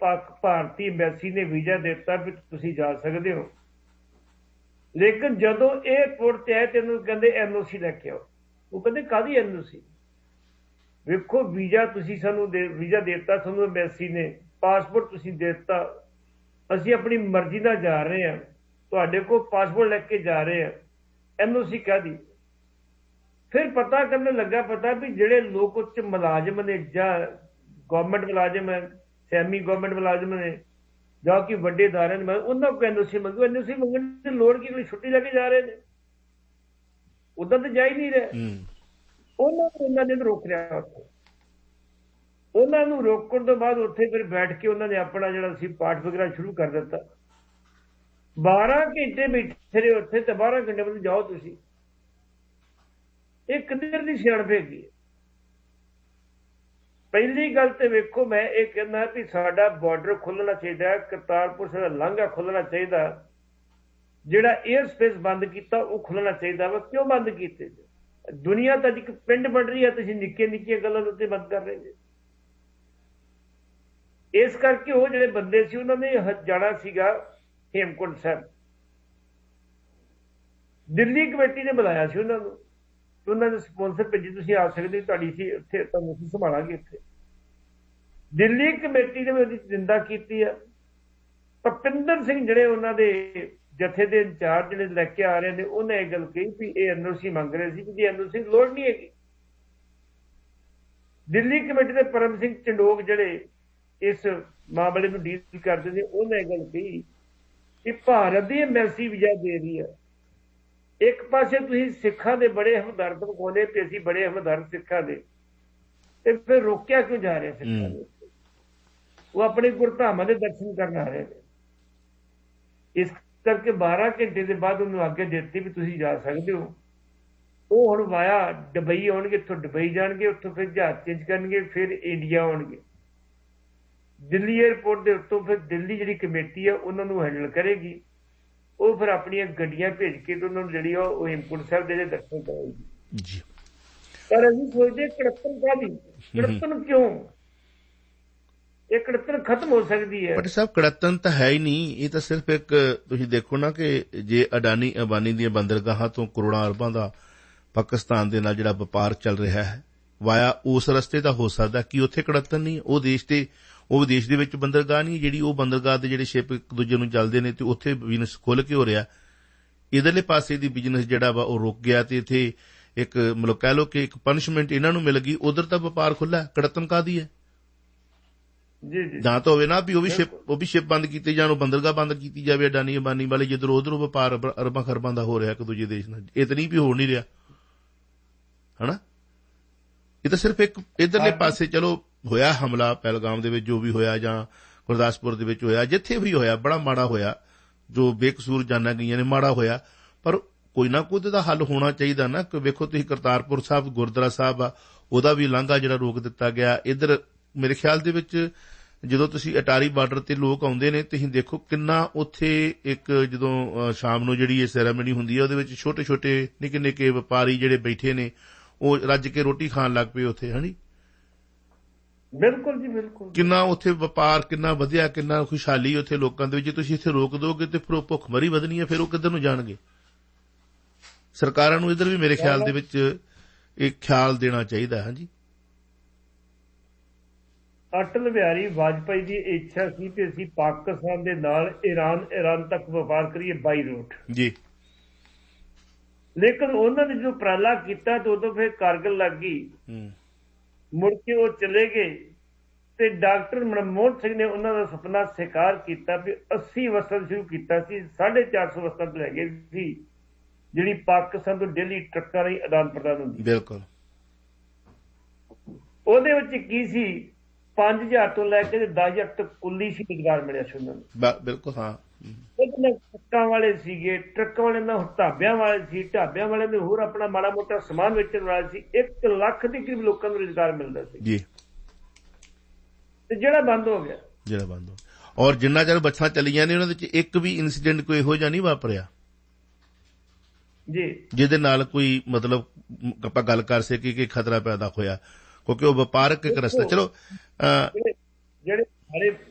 ਭਾਰਤੀ embassy ਨੇ visa ਦਿੱਤਾ ਵੀ ਤੁਸੀਂ ਜਾ ਸਕਦੇ ਹੋ, ਲੇਕਿਨ ਜਦੋਂ 에ਅਰਪੋਰਟ ਤੇ ਆਏ ਤੈਨੂੰ ਕਹਿੰਦੇ NOC ਲੈ ਕੇ ਆਓ। ਉਹ ਕਹਿੰਦੇ ਕਾਹਦੀ NOC? ਵੇਖੋ ਵੀਜ਼ਾ ਤੁਸੀਂ ਸਾਨੂੰ ਵੀਜ਼ਾ ਦਿੱਤਾ ਤੁਹਾਨੂੰ ਐਮਬੈਸੀ ਨੇ, ਪਾਸਪੋਰਟ ਤੁਸੀਂ ਦਿੱਤਾ, ਅਸੀਂ ਆਪਣੀ ਮਰਜ਼ੀ ਨਾਲ ਜਾ ਰਹੇ ਹਾਂ, ਤੁਹਾਡੇ ਕੋਲ ਪਾਸਪੋਰਟ ਲੈ ਕੇ ਜਾ ਰਹੇ ਹਾਂ, NOC ਕਾਹਦੀ? ਫਿਰ ਪਤਾ ਕਰਨ ਲੱਗਾ ਪਤਾ ਵੀ ਜਿਹੜੇ ਲੋਕ ਉੱਚ ਮੁਲਾਜ਼ਮ ਨੇ ਜਾਂ ਗੌਰਮੈਂਟ ਮੁਲਾਜ਼ਮ ਹੈ, ਸੈਮੀ ਗੌਰਮੈਂਟ ਮੁਲਾਜ਼ਮ ਨੇ ਜਾਂ ਕਿ ਵੱਡੇ ਅਦਾਰੇ ਨੇ, ਉਹਨਾਂ ਕੋਲ NOC ਮੰਗੋ। NOC ਮੰਗਣ ਦੀ ਲੋੜ ਕੀ, ਕੋਈ ਛੁੱਟੀ ਲੈ ਕੇ ਜਾ ਰਹੇ ਨੇ, ਉੱਦਾਂ ਤਾਂ ਜਾ ਹੀ ਨਹੀਂ ਰਹੇ। ਉਹਨਾਂ ਨੇ ਰੋਕ ਰਿਹਾ ਉੱਥੇ। ਉਹਨਾਂ ਨੂੰ ਰੋਕਣ ਤੋਂ ਬਾਅਦ ਉੱਥੇ ਫਿਰ ਬੈਠ ਕੇ ਉਹਨਾਂ ਨੇ ਆਪਣਾ ਜਿਹੜਾ ਸੀ ਪਾਠ ਵਗੈਰਾ ਸ਼ੁਰੂ ਕਰ ਦਿੱਤਾ। 12 ਘੰਟੇ ਬੈਠੇ ਰਹੇ ਉੱਥੇ, ਤੇ 12 ਘੰਟੇ ਬਾਅਦ ਜਾਓ ਤੁਸੀਂ। ਇਹ ਕਿੱਧਰ ਦੀ ਸਿਆਣਪ ਹੈਗੀ? ਪਹਿਲੀ ਗੱਲ ਤੇ ਵੇਖੋ, ਮੈਂ ਇਹ ਕਹਿੰਦਾ ਵੀ ਸਾਡਾ ਬਾਰਡਰ ਖੁੱਲ੍ਹਣਾ ਚਾਹੀਦਾ, ਕਰਤਾਰਪੁਰ ਸਾਡਾ ਲਾਂਘਾ ਖੁੱਲ੍ਹਣਾ ਚਾਹੀਦਾ। ਜਿਹੜਾ 에ਅਰ ਸਪੇਸ ਬੰਦ ਕੀਤਾ ਉਹ ਖੁੱਲ੍ਹਣਾ ਚਾਹੀਦਾ ਵਾ। ਕਿਉਂ ਬੰਦ ਕੀਤੇ? ਦੁਨੀਆ ਤਾਂ ਅੱਜ ਇੱਕ ਪਿੰਡ ਬਣ ਰਹੀ ਹੈ, ਤੁਸੀਂ ਨਿੱਕੀਆਂ ਨਿੱਕੀਆਂ ਗੱਲਾਂ ਦੇ ਉੱਤੇ ਬੰਦ ਕਰ ਰਹੇ ਜੀ। ਇਸ ਕਰਕੇ ਉਹ ਜਿਹੜੇ ਬੰਦੇ ਸੀ ਉਹਨਾਂ ਨੇ ਜਾਣਾ ਸੀਗਾ ਹੇਮਕੁੰਟ ਸਾਹਿਬ, ਦਿੱਲੀ ਕਮੇਟੀ ਨੇ ਬੁਲਾਇਆ ਸੀ ਉਹਨਾਂ ਨੂੰ, ਉਹਨਾਂ ਨੇ ਸਪਾਂਸਰ ਭੇਜੀ, ਤੁਸੀਂ ਆ ਸਕਦੇ, ਤੁਹਾਡੀ ਸੀ ਉੱਥੇ, ਤੁਹਾਨੂੰ ਅਸੀਂ ਸੰਭਾਲਾਂਗੇ ਇੱਥੇ। ਦਿੱਲੀ ਕਮੇਟੀ ਨੇ ਉਹਦੀ ਨਿੰਦਾ ਕੀਤੀ ਆ। ਭੁਪਿੰਦਰ ਸਿੰਘ ਜਿਹੜੇ ਉਹਨਾਂ ਦੇ ਜਥੇ ਦੇ ਇੰਚਾਰਜ ਜਿਹੜੇ ਲੈ ਕੇ ਆ ਰਹੇ ਨੇ, ਉਹਨੇ ਇਹ ਗੱਲ ਕਹੀ ਵੀ ਇਹ NOC ਮੰਗ ਰਹੇ ਸੀ, ਕਿ NOC ਲੋੜ ਨਹੀਂ ਹੈਗੀ। ਦਿੱਲੀ ਕਮੇਟੀ ਦੇ ਪਰਮ ਸਿੰਘ ਚੰਡੋਕ ਜਿਹੜੇ ਇਸ ਮਾਮਲੇ ਨੂੰ ਡੀਲ ਕਰਦੇ ਨੇ, ਉਹਨੇ ਇਹ ਗੱਲ ਕਹੀ ਕਿ ਭਾਰਤ ਦੀ ਐਮਬੈਸੀ ਵੀਜ਼ਾ ਦੇ ਰਹੀ ਹੈ। ਇੱਕ ਪਾਸੇ ਤੁਸੀਂ ਸਿੱਖਾਂ ਦੇ ਬੜੇ ਹਮਦਰਦ ਵਿਖਾਉਂਦੇ ਕਿ ਅਸੀਂ ਬੜੇ ਹਮਦਰਦ ਸਿੱਖਾਂ ਦੇ, ਤੇ ਫਿਰ ਰੋਕਿਆ ਕਿਉਂ ਜਾ ਰਿਹਾ ਸਿੱਖਾਂ ਨੂੰ? ਉਹ ਆਪਣੇ ਗੁਰਧਾਮਾਂ ਦੇ ਦਰਸ਼ਨ ਕਰਨ ਆ ਰਹੇ ਨੇ। ਇਸ ਕਰਕੇ 12 ਘੰਟੇ ਦੇ ਬਾਅਦ ਉਹਨੂੰ ਆਗਿਆ ਦਿੱਤੀ ਵੀ ਤੁਸੀਂ ਜਾ ਸਕਦੇ ਹੋ। ਉਹ ਹੁਣ ਵਾਇਆ ਦੁਬਈ ਆਉਣਗੇ, ਇੱਥੋਂ ਦੁਬਈ ਜਾਣਗੇ, ਉੱਥੋਂ ਫਿਰ ਜਹਾਜ਼ ਚੇਂਜ ਕਰਨਗੇ, ਫਿਰ ਇੰਡੀਆ ਆਉਣਗੇ। ਦਿੱਲੀ 에ਅਰਪੋਰਟ ਦੇ ਉੱਤੋਂ ਫਿਰ ਦਿੱਲੀ ਜਿਹੜੀ ਕਮੇਟੀ ਆ ਉਹਨਾਂ ਨੂੰ ਹੈਂਡਲ ਕਰੇਗੀ। ਉਹ ਫਿਰ ਆਪਣੀਆਂ ਗੱਡੀਆਂ ਭੇਜ ਕੇ ਉਹਨਾਂ ਨੂੰ ਜਿਹੜੀ ਉਹ ਹੇਮਕੁੰਟ ਸਾਹਿਬ ਦੇ ਦਰਸ਼ਨ ਕਰਾਏਗੀ। ਪਰ ਅਸੀਂ ਸੋਚਦੇ ਕੜੱਤਣ ਕਾਹਦੀ? ਕੜੱਤਣ ਕਿਉਂ? ਇਹ ਕੜੱਤਣ ਖਤਮ ਹੋ ਸਕਦੀ ਹੈ। ਪਰ ਸਾਹਿਬ ਕੜੱਤਣ ਤਾਂ ਹੈ ਹੀ ਨਹੀਂ, ਇਹ ਤਾਂ ਸਿਰਫ ਇੱਕ ਤੁਸੀਂ ਦੇਖੋ ਨਾ ਕਿ ਜੇ ਅਡਾਨੀ ਅੰਬਾਨੀ ਦੀਆਂ ਬੰਦਰਗਾਹਾਂ ਤੋਂ ਕਰੋੜਾਂ ਅਰਬਾਂ ਦਾ ਪਾਕਿਸਤਾਨ ਦੇ ਨਾਲ ਜਿਹੜਾ ਵਪਾਰ ਚੱਲ ਰਿਹਾ ਹੈ ਵਾਇਆ ਉਸ ਰਸਤੇ ਦਾ ਹੋ ਸਕਦਾ ਕਿ ਉੱਥੇ ਕੜੱਤਣ ਨਹੀਂ? ਉਹ ਦੇਸ਼ ਦੇ ਵਿੱਚ ਬੰਦਰਗਾਹ ਨਹੀਂ ਜਿਹੜੀ ਉਹ ਬੰਦਰਗਾਹ ਦੇ ਜਿਹੜੇ ਸ਼ਿਪ ਇੱਕ ਦੂਜੇ ਨੂੰ ਚੱਲਦੇ ਨੇ ਤੇ ਉੱਥੇ ਬਿਜ਼ਨਸ ਖੁੱਲ੍ਹ ਕੇ ਹੋ ਰਿਹਾ। ਇਧਰਲੇ ਪਾਸੇ ਦੀ ਬਿਜ਼ਨਸ ਜਿਹੜਾ ਵਾ ਉਹ ਰੁਕ ਗਿਆ ਤੇ ਇੱਥੇ ਇੱਕ ਮਤਲਬ ਕਹਿ ਲਓ ਕਿ ਇੱਕ ਪਨਿਸ਼ਮੈਂਟ ਇਹਨਾਂ ਨੂੰ ਮਿਲ ਗਈ। ਉਧਰ ਤਾਂ ਵਪਾਰ ਖੁੱਲ੍ਹਾ, ਕੜੱਤਣ ਕਾਹਦੀ ਹੈ? ਜਾਂ ਤਾਂ ਹੋਵੇ ਨਾ ਵੀ ਉਹ ਵੀ ਸ਼ਿਪ ਬੰਦ ਕੀਤੇ ਜਾਣ, ਉਹ ਬੰਦਰਗਾਹ ਬੰਦ ਕੀਤੀ ਜਾਵੇ ਅਡਾਨੀ ਅੰਬਾਨੀ ਵਾਲੇ, ਜਿੱਧਰੋਂ ਉਧਰੋਂ ਵਪਾਰ ਅਰਬਾਂ ਖਰਬਾਂ ਦਾ ਹੋ ਰਿਹਾ ਇੱਕ ਦੂਜੇ ਦੇਸ਼ ਨਾਲ। ਇਹ ਤਾਂ ਨਹੀਂ ਵੀ ਹੋ ਨਹੀਂ ਰਿਹਾ ਹਨਾ। ਇਹ ਤਾਂ ਸਿਰਫ ਇੱਕ ਇਧਰਲੇ ਪਾਸੇ ਚਲੋ ਹੋਇਆ ਹਮਲਾ ਪਹਿਲਗਾਮ ਦੇ ਵਿੱਚ ਜੋ ਵੀ ਹੋਇਆ, ਜਾਂ ਗੁਰਦਾਸਪੁਰ ਦੇ ਵਿੱਚ ਹੋਇਆ, ਜਿੱਥੇ ਵੀ ਹੋਇਆ ਬੜਾ ਮਾੜਾ ਹੋਇਆ, ਜੋ ਬੇਕਸੂਰ ਜਾਨਾਂ ਗਈਆਂ ਨੇ ਮਾੜਾ ਹੋਇਆ। ਪਰ ਕੋਈ ਨਾ ਕੋਈ ਦਾ ਹੱਲ ਹੋਣਾ ਚਾਹੀਦਾ ਨਾ। ਕਿ ਵੇਖੋ ਤੁਸੀਂ ਕਰਤਾਰਪੁਰ ਸਾਹਿਬ ਗੁਰਦੁਆਰਾ ਸਾਹਿਬ ਆ, ਉਹਦਾ ਵੀ ਲਾਂਘਾ ਜਿਹੜਾ ਰੋਕ ਦਿੱਤਾ ਗਿਆ। ਇੱਧਰ ਮੇਰੇ ਖਿਆਲ ਦੇ ਵਿੱਚ ਜਦੋਂ ਤੁਸੀਂ ਅਟਾਰੀ ਬਾਰਡਰ ਤੇ ਲੋਕ ਆਉਂਦੇ ਨੇ, ਤੁਸੀਂ ਦੇਖੋ ਕਿੰਨਾ ਉੱਥੇ ਇੱਕ ਜਦੋਂ ਸ਼ਾਮ ਨੂੰ ਜਿਹੜੀ ਇਹ ਸੈਰੇਮਨੀ ਹੁੰਦੀ ਹੈ ਉਹਦੇ ਵਿੱਚ ਛੋਟੇ ਛੋਟੇ ਨਿੱਕੇ ਨਿੱਕੇ ਵਪਾਰੀ ਜਿਹੜੇ ਬੈਠੇ ਨੇ ਉਹ ਰੱਜ ਕੇ ਰੋਟੀ ਖਾਣ ਲੱਗ ਪਏ ਉੱਥੇ ਹਨੀ। ਬਿਲਕੁਲ ਜੀ ਬਿਲਕੁਲ। ਕਿੰਨਾ ਉੱਥੇ ਵਪਾਰ ਕਿੰਨਾ ਵਧਿਆ, ਕਿੰਨਾ ਖੁਸ਼ਹਾਲੀ ਉੱਥੇ ਲੋਕਾਂ ਦੇ ਵਿੱਚ। ਜੇ ਤੁਸੀਂ ਇੱਥੇ ਰੋਕ ਦੋਗੇ ਤੇ ਫਿਰ ਉਹ ਭੁੱਖਮਰੀ ਵਧਣੀ ਹੈ, ਫਿਰ ਉਹ ਕਿੱਧਰ ਨੂੰ ਜਾਣਗੇ? ਸਰਕਾਰਾਂ ਨੂੰ ਇੱਧਰ ਵੀ ਮੇਰੇ ਖਿਆਲ ਦੇ ਵਿੱਚ ਇਹ ਖਿਆਲ ਦੇਣਾ ਚਾਹੀਦਾ। ਹਾਂਜੀ, ਅਟਲ ਬਿਹਾਰੀ ਵਾਜਪਾਈ ਦੀ ਇੱਛਾ ਸੀ ਕਿ ਅਸੀਂ ਪਾਕਿਸਤਾਨ ਦੇ ਨਾਲ ਈਰਾਨ ਤੱਕ ਵਪਾਰ ਕਰੀਏ ਬਾਈ ਰੂਟ ਜੀ। ਲੇਕਿਨ ਉਹਨਾਂ ਨੇ ਜੋ ਉਪਰਾਲਾ ਕੀਤਾ ਤੇ ਉਦੋਂ ਫਿਰ ਕਾਰਗਿਲ ਲੱਗ ਗਈ, ਮੁੜ ਕੇ ਉਹ ਚਲੇ ਗਏ ਤੇ ਡਾਕਟਰ ਮਨਮੋਹਨ ਸਿੰਘ ਨੇ ਉਹਨਾਂ ਦਾ ਸੁਪਨਾ ਸਾਕਾਰ ਕੀਤਾ ਵੀ 80 ਵਸਲ ਸ਼ੁਰੂ ਕੀਤਾ ਸੀ, 450 ਵਸਲ ਲੈ ਗਏ ਸੀ ਜਿਹੜੀ ਪਾਕਿਸਤਾਨ ਤੋਂ ਦਿੱਲੀ ਟਰੱਕਾਂ ਰਾਹੀਂ ਆਦਾਨ ਪ੍ਰਦਾਨ ਹੁੰਦੀ। ਬਿਲਕੁਲ। ਉਹਦੇ ਵਿੱਚ ਕੀ ਸੀ, 5000 ਤੋਂ ਲੈ ਕੇ 10,000 ਤੱਕ ਕੁੱਲੀ ਸੀ ਰੁਜ਼ਗਾਰ ਮਿਲਿਆ ਸੀ ਉਹਨਾਂ ਨੂੰ। ਬਿਲਕੁਲ ਹਾਂ। ਟਰੱਕਾਂ ਵਾਲੇ ਸੀਗੇ, ਟਰੱਕਾਂ ਵਾਲੇ ਨਾਲ ਢਾਬਿਆਂ ਵਾਲੇ ਸੀ, ਢਾਬਿਆਂ ਵਾਲੇ ਨੇ ਹੋਰ ਆਪਣਾ ਮਾੜਾ ਮੋਟਾ ਸਮਾਨ ਵੇਚਣ ਵਾਲਾ ਸੀ। 1 ਲੱਖ ਦੇ ਕਰੀਬ ਲੋਕਾਂ ਨੂੰ ਰੁਜ਼ਗਾਰ ਮਿਲਦਾ ਸੀ ਜੀ, ਤੇ ਜਿਹੜਾ ਬੰਦ ਹੋ ਗਿਆ। ਔਰ ਜਿੰਨਾ ਚਿਰ ਬੱਸਾਂ ਚੱਲੀਆਂ ਨੇ ਉਹਨਾਂ ਵਿੱਚ ਇੱਕ ਵੀ ਇਨਸੀਡੈਂਟ ਕੋਈ ਇਹੋ ਜਿਹਾ ਨਹੀਂ ਵਾਪਰਿਆ ਜੀ ਜਿਹਦੇ ਨਾਲ ਕੋਈ ਮਤਲਬ ਆਪਾਂ ਗੱਲ ਕਰ ਸਕੀਏ ਕਿ ਖਤਰਾ ਪੈਦਾ ਹੋਇਆ, ਕਿਉਂਕਿ ਉਹ ਵਪਾਰਕ ਇੱਕ ਰਸਤਾ। ਚਲੋ ਜਿਹੜੇ ਸਾਰੇ